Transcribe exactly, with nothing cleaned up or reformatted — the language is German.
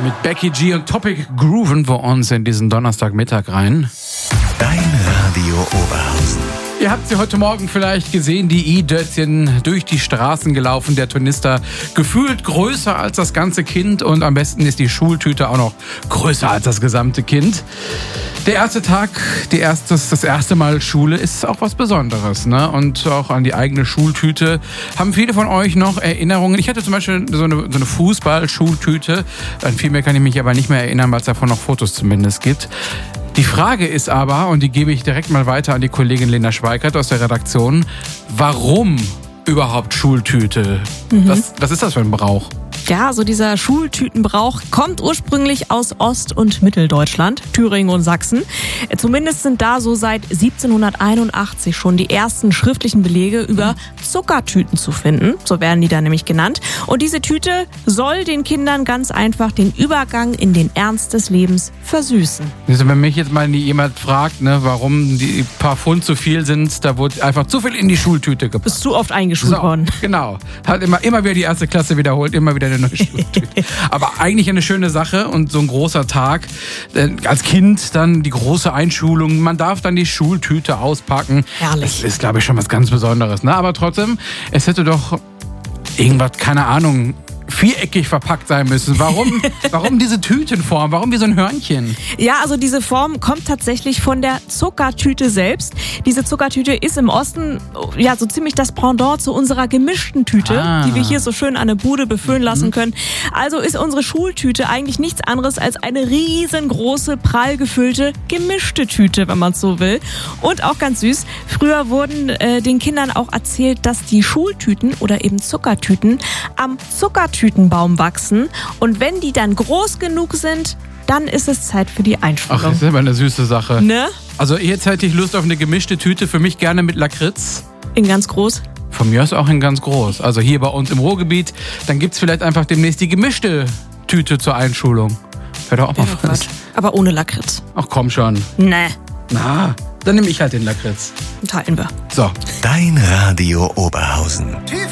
Mit Becky G und Topic grooven wir uns in diesen Donnerstagmittag rein. Dein Radio Oberhausen. Ihr habt sie heute Morgen vielleicht gesehen, die i-Dötzchen durch die Straßen gelaufen, der Turnister gefühlt größer als das ganze Kind und am besten ist die Schultüte auch noch größer als das gesamte Kind. Der erste Tag, die erstes, das erste Mal Schule ist auch was Besonderes, ne? Und auch an die eigene Schultüte haben viele von euch noch Erinnerungen. Ich hatte zum Beispiel so eine, so eine Fußball-Schultüte, an viel mehr kann ich mich aber nicht mehr erinnern, weil es davon noch Fotos zumindest gibt. Die Frage ist aber, und die gebe ich direkt mal weiter an die Kollegin Lena Schweikert aus der Redaktion, warum überhaupt Schultüte? Mhm. Was, was ist das für ein Brauch? Ja, so dieser Schultütenbrauch kommt ursprünglich aus Ost- und Mitteldeutschland, Thüringen und Sachsen. Zumindest sind da so seit siebzehnhunderteinundachtzig schon die ersten schriftlichen Belege über Zuckertüten zu finden. So werden die dann nämlich genannt. Und diese Tüte soll den Kindern ganz einfach den Übergang in den Ernst des Lebens versüßen. Also wenn mich jetzt mal jemand fragt, ne, warum die paar Pfund zu viel sind, da wurde einfach zu viel in die Schultüte gepackt. Ist zu oft eingeschult so, worden. Genau. Hat immer, immer wieder die erste Klasse wiederholt, immer wieder eine neue Schultüte. Aber eigentlich eine schöne Sache und so ein großer Tag. Als Kind dann die große Einschulung. Man darf dann die Schultüte auspacken. Herrlich. Das ist, glaube ich, schon was ganz Besonderes. Ne? Aber trotzdem, es hätte doch irgendwas, keine Ahnung, viereckig verpackt sein müssen. Warum, warum diese Tütenform? Warum wie so ein Hörnchen? Ja, also diese Form kommt tatsächlich von der Zuckertüte selbst. Diese Zuckertüte ist im Osten ja so ziemlich das Pendant zu unserer gemischten Tüte, ah. die wir hier so schön an der Bude befüllen mhm. lassen können. Also ist unsere Schultüte eigentlich nichts anderes als eine riesengroße, prall gefüllte, gemischte Tüte, wenn man es so will. Und auch ganz süß, früher wurden äh, den Kindern auch erzählt, dass die Schultüten oder eben Zuckertüten am Zuckertütenbaum wachsen. Und wenn die dann groß genug sind, dann ist es Zeit für die Einschulung. Ach, das ist aber eine süße Sache. Ne? Also jetzt hätte ich Lust auf eine gemischte Tüte, für mich gerne mit Lakritz. In ganz groß? Von mir aus auch in ganz groß. Also hier bei uns im Ruhrgebiet, dann gibt es vielleicht einfach demnächst die gemischte Tüte zur Einschulung. Wäre doch auch mal was. Aber ohne Lakritz. Ach komm schon. Nee. Na, dann nehme ich halt den Lakritz. Teilen wir. So. Dein Radio Oberhausen.